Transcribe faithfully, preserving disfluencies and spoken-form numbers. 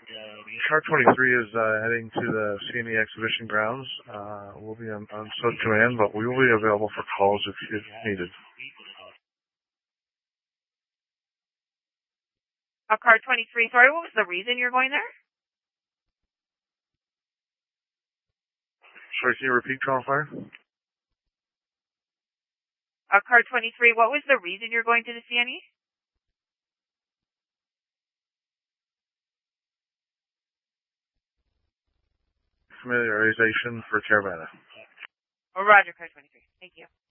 Car twenty-three is uh, heading to the C N E exhibition grounds. Uh, we'll be on, on sub command, but we will be available for calls if, if needed. Uh, car twenty-three, sorry, what was the reason you're going there? Sorry, can you repeat, Toronto Fire? Uh, car twenty-three, what was the reason you're going to the C N E? Familiarization for Caravana. Oh, Roger, car twenty-three. Thank you.